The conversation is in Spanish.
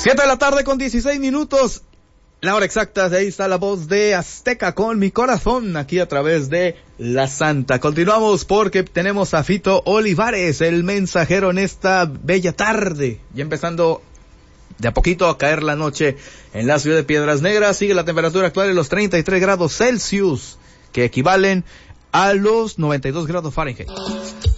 7:16 p.m. La hora exacta, ahí está la voz de Azteca con mi corazón, aquí a través de La Santa. Continuamos porque tenemos a Fito Olivares, el mensajero, en esta bella tarde, ya empezando de a poquito a caer la noche en la ciudad de Piedras Negras. Sigue la temperatura actual en los 33 grados Celsius, que equivalen a los 92 grados Fahrenheit.